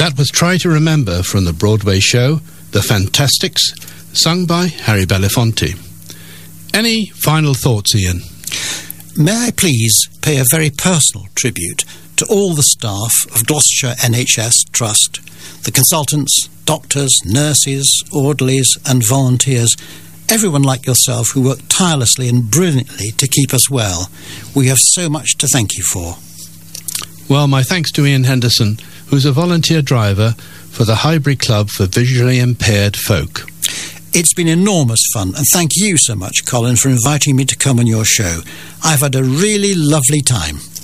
That was Try to Remember from the Broadway show The Fantastics, sung by Harry Belafonte. Any final thoughts, Ian? May I please pay a very personal tribute to all the staff of Gloucestershire NHS Trust, the consultants, doctors, nurses, orderlies and volunteers, everyone like yourself who work tirelessly and brilliantly to keep us well. We have so much to thank you for. Well, my thanks to Ian Henderson, who's a volunteer driver for the Highbury Club for Visually Impaired Folk. It's been enormous fun, and thank you so much, Colin, for inviting me to come on your show. I've had a really lovely time.